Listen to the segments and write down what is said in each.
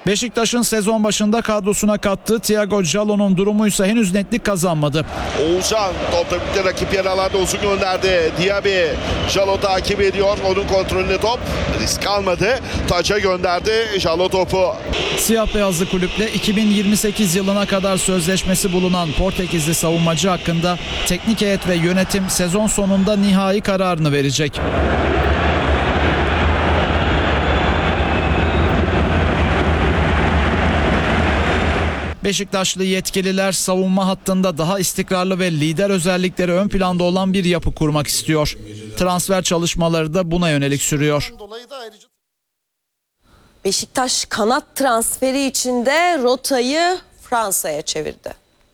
Beşiktaş'ın sezon başında kadrosuna kattığı Thiago Jaló'nun durumuysa henüz netlik kazanmadı. Oğuzhan topta bitti, rakip yer alanda uzun gönderdi. Diaby, Jaló takip ediyor. Onun kontrolünde top. Risk almadı. Taç'a gönderdi Jaló topu. Siyah beyazlı kulüple 2028 yılına kadar sözleşmesi bulunan Portekizli savunmacı hakkında teknik heyet ve yönetim sezon sonunda nihai kararını verecek. Beşiktaşlı yetkililer savunma hattında daha istikrarlı ve lider özellikleri ön planda olan bir yapı kurmak istiyor. Transfer çalışmaları da buna yönelik sürüyor. Beşiktaş kanat transferi içinde rotayı Fransa'ya çevirdi.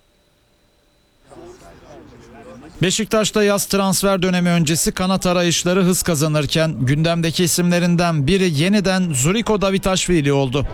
Beşiktaş'ta yaz transfer dönemi öncesi kanat arayışları hız kazanırken gündemdeki isimlerinden biri yeniden Zuriko Davitaşvili oldu.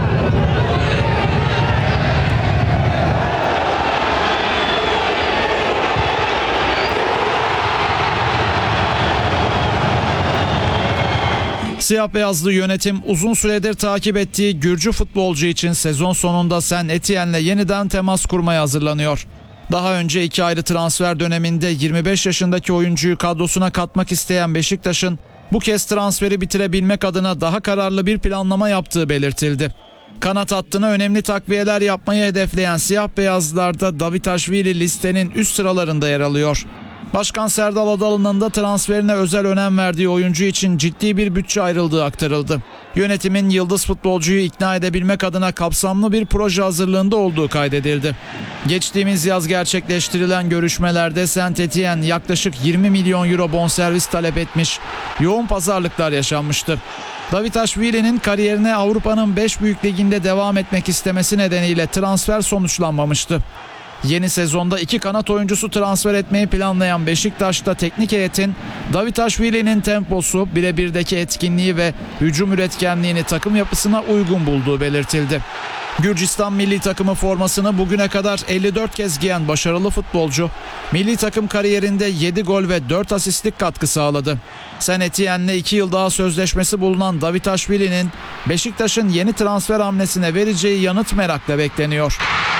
Siyah beyazlı yönetim uzun süredir takip ettiği Gürcü futbolcu için sezon sonunda Saint Etienne'le yeniden temas kurmaya hazırlanıyor. Daha önce iki ayrı transfer döneminde 25 yaşındaki oyuncuyu kadrosuna katmak isteyen Beşiktaş'ın bu kez transferi bitirebilmek adına daha kararlı bir planlama yaptığı belirtildi. Kanat hattına önemli takviyeler yapmayı hedefleyen siyah beyazlarda Davitaşvili listenin üst sıralarında yer alıyor. Başkan Serdal Adalı'nın da transferine özel önem verdiği oyuncu için ciddi bir bütçe ayrıldığı aktarıldı. Yönetimin yıldız futbolcuyu ikna edebilmek adına kapsamlı bir proje hazırlığında olduğu kaydedildi. Geçtiğimiz yaz gerçekleştirilen görüşmelerde Saint Etienne yaklaşık 20 milyon euro bonservis talep etmiş, yoğun pazarlıklar yaşanmıştı. Davitaşvili'nin kariyerine Avrupa'nın 5 büyük liginde devam etmek istemesi nedeniyle transfer sonuçlanmamıştı. Yeni sezonda iki kanat oyuncusu transfer etmeyi planlayan Beşiktaş'ta teknik heyetin Davitaşvili'nin temposu, birebirdeki etkinliği ve hücum üretkenliğini takım yapısına uygun bulduğu belirtildi. Gürcistan milli takımı formasını bugüne kadar 54 kez giyen başarılı futbolcu, milli takım kariyerinde 7 gol ve 4 asistlik katkı sağladı. Saint Etienne'le 2 yıl daha sözleşmesi bulunan Davitaşvili'nin Beşiktaş'ın yeni transfer hamlesine vereceği yanıt merakla bekleniyor.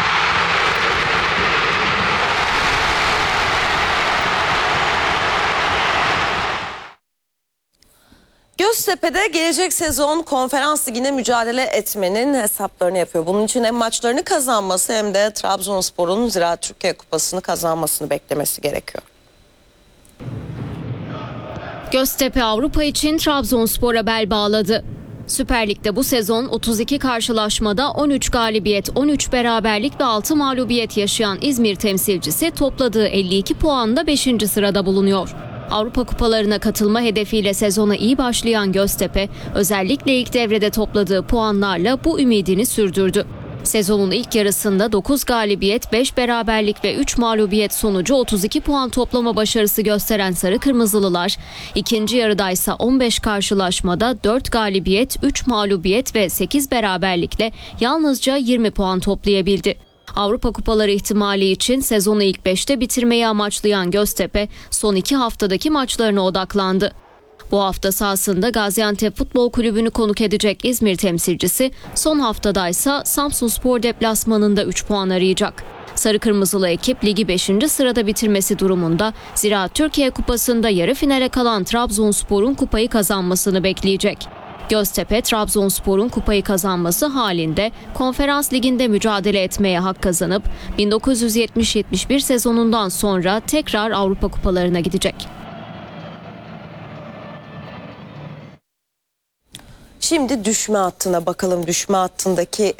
Göztepe'de gelecek sezon Konferans Ligi'ne mücadele etmenin hesaplarını yapıyor. Bunun için hem maçlarını kazanması hem de Trabzonspor'un Ziraat Türkiye Kupası'nı kazanmasını beklemesi gerekiyor. Göztepe Avrupa için Trabzonspor'a bel bağladı. Süper Lig'de bu sezon 32 karşılaşmada 13 galibiyet, 13 beraberlik ve 6 mağlubiyet yaşayan İzmir temsilcisi topladığı 52 puanla 5. sırada bulunuyor. Avrupa kupalarına katılma hedefiyle sezona iyi başlayan Göztepe, özellikle ilk devrede topladığı puanlarla bu ümidini sürdürdü. Sezonun ilk yarısında 9 galibiyet, 5 beraberlik ve 3 mağlubiyet sonucu 32 puan toplama başarısı gösteren Sarı Kırmızılılar, ikinci yarıdaysa 15 karşılaşmada 4 galibiyet, 3 mağlubiyet ve 8 beraberlikle yalnızca 20 puan toplayabildi. Avrupa kupaları ihtimali için sezonu ilk 5'te bitirmeyi amaçlayan Göztepe son 2 haftadaki maçlarına odaklandı. Bu hafta sahasında Gaziantep Futbol Kulübü'nü konuk edecek İzmir temsilcisi son haftadaysa Samsunspor deplasmanında 3 puan arayacak. Sarı Kırmızılı ekip ligi 5. sırada bitirmesi durumunda Ziraat Türkiye Kupası'nda yarı finale kalan Trabzonspor'un kupayı kazanmasını bekleyecek. Göztepe, Trabzonspor'un kupayı kazanması halinde Konferans Ligi'nde mücadele etmeye hak kazanıp 1970-71 sezonundan sonra tekrar Avrupa kupalarına gidecek. Şimdi düşme hattına bakalım. Düşme hattındaki